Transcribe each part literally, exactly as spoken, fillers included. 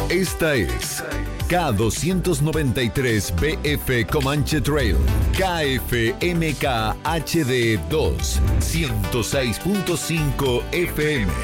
Esta es K doscientos noventa y tres B F Comanche Trail, K F M K H D dos, ciento seis punto cinco F M.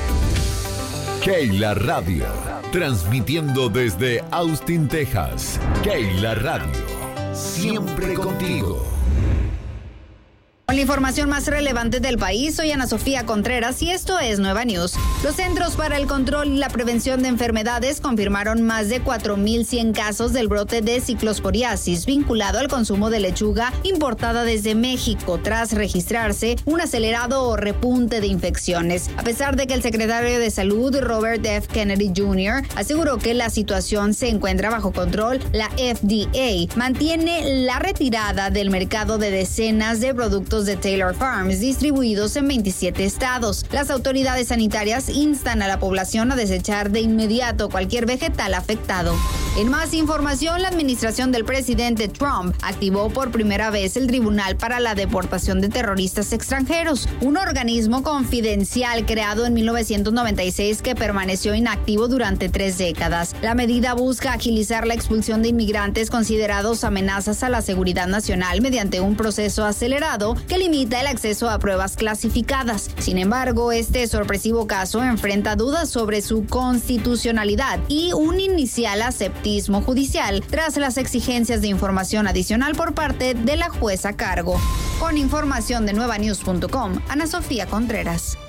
Keila Radio, transmitiendo desde Austin, Texas. Keila Radio, siempre contigo. Con la información más relevante del país, soy Ana Sofía Contreras y esto es Nueva News. Los Centros para el Control y la Prevención de Enfermedades confirmaron más de cuatro mil cien casos del brote de ciclosporiasis vinculado al consumo de lechuga importada desde México, tras registrarse un acelerado repunte de infecciones. A pesar de que el secretario de Salud, Robert F. Kennedy junior, aseguró que la situación se encuentra bajo control, la F D A mantiene la retirada del mercado de decenas de productos de Taylor Farms distribuidos en veintisiete estados. Las autoridades sanitarias instan a la población a desechar de inmediato cualquier vegetal afectado. En más información, la administración del presidente Trump activó por primera vez el Tribunal para la Deportación de Terroristas Extranjeros, un organismo confidencial creado en mil novecientos noventa y seis que permaneció inactivo durante tres décadas. La medida busca agilizar la expulsión de inmigrantes considerados amenazas a la seguridad nacional mediante un proceso acelerado que limita el acceso a pruebas clasificadas. Sin embargo, este sorpresivo caso enfrenta dudas sobre su constitucionalidad y un inicial aceptismo judicial tras las exigencias de información adicional por parte de la jueza a cargo. Con información de nueva news punto com, Ana Sofía Contreras.